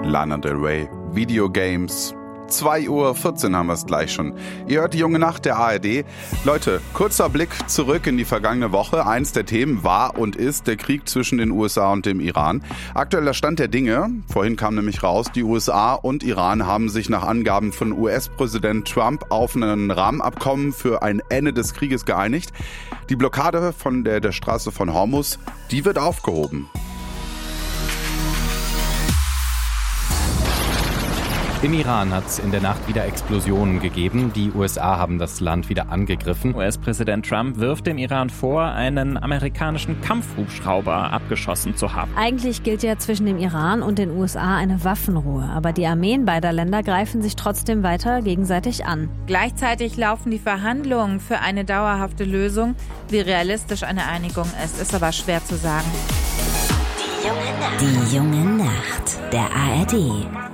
Lana Del Rey, Videogames. 2:14 Uhr haben wir es gleich schon. Ihr hört die junge Nacht der ARD. Leute, kurzer Blick zurück in die vergangene Woche. Eins der Themen war und ist der Krieg zwischen den USA und dem Iran. Aktueller Stand der Dinge, vorhin kam nämlich raus, die USA und Iran haben sich nach Angaben von US-Präsident Trump auf ein Rahmenabkommen für ein Ende des Krieges geeinigt. Die Blockade von der Straße von Hormuz, die wird aufgehoben. Im Iran hat es in der Nacht wieder Explosionen gegeben. Die USA haben das Land wieder angegriffen. US-Präsident Trump wirft dem Iran vor, einen amerikanischen Kampfhubschrauber abgeschossen zu haben. Eigentlich gilt ja zwischen dem Iran und den USA eine Waffenruhe. Aber die Armeen beider Länder greifen sich trotzdem weiter gegenseitig an. Gleichzeitig laufen die Verhandlungen für eine dauerhafte Lösung. Wie realistisch eine Einigung ist aber schwer zu sagen. Die junge Nacht der ARD.